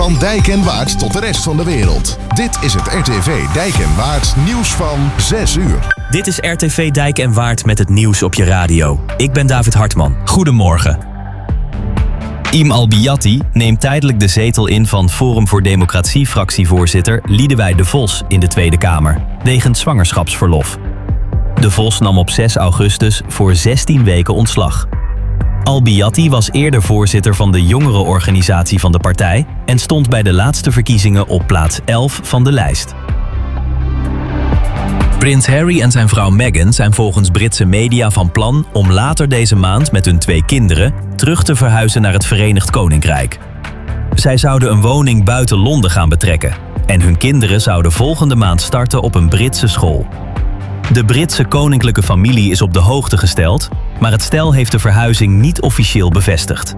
Van Dijk en Waard tot de rest van de wereld. Dit is het RTV Dijk en Waard nieuws van 6 uur. Dit is RTV Dijk en Waard met het nieuws op je radio. Ik ben David Hartman. Goedemorgen. Iem Albiati neemt tijdelijk de zetel in van Forum voor Democratie-fractievoorzitter Liedewij de Vos in de Tweede Kamer, wegens zwangerschapsverlof. De Vos nam op 6 augustus voor 16 weken ontslag. Albiati was eerder voorzitter van de jongerenorganisatie van de partij en stond bij de laatste verkiezingen op plaats 11 van de lijst. Prins Harry en zijn vrouw Meghan zijn volgens Britse media van plan om later deze maand met hun 2 kinderen terug te verhuizen naar het Verenigd Koninkrijk. Zij zouden een woning buiten Londen gaan betrekken en hun kinderen zouden volgende maand starten op een Britse school. De Britse koninklijke familie is op de hoogte gesteld, maar het stel heeft de verhuizing niet officieel bevestigd.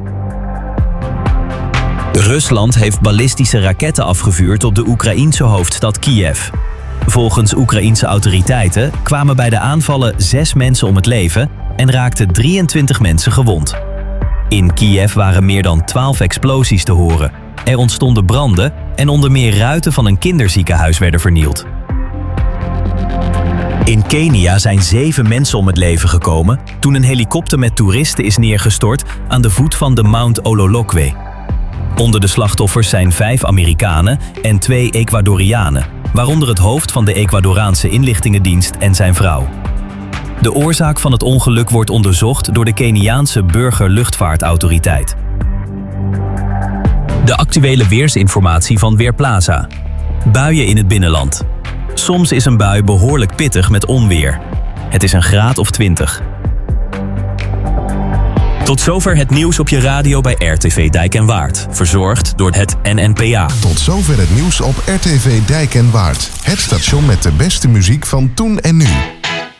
Rusland heeft ballistische raketten afgevuurd op de Oekraïense hoofdstad Kiev. Volgens Oekraïense autoriteiten kwamen bij de aanvallen 6 mensen om het leven en raakten 23 mensen gewond. In Kiev waren meer dan 12 explosies te horen. Er ontstonden branden en onder meer ruiten van een kinderziekenhuis werden vernield. In Kenia zijn 7 mensen om het leven gekomen toen een helikopter met toeristen is neergestort aan de voet van de Mount Ololokwe. Onder de slachtoffers zijn 5 Amerikanen en 2 Ecuadorianen, waaronder het hoofd van de Ecuadoraanse inlichtingendienst en zijn vrouw. De oorzaak van het ongeluk wordt onderzocht door de Keniaanse Burgerluchtvaartautoriteit. De actuele weersinformatie van Weerplaza. Buien in het binnenland. Soms is een bui behoorlijk pittig met onweer. Het is een graad of 20. Tot zover het nieuws op je radio bij RTV Dijk en Waard. Verzorgd door het NNPA. Tot zover het nieuws op RTV Dijk en Waard. Het station met de beste muziek van toen en nu.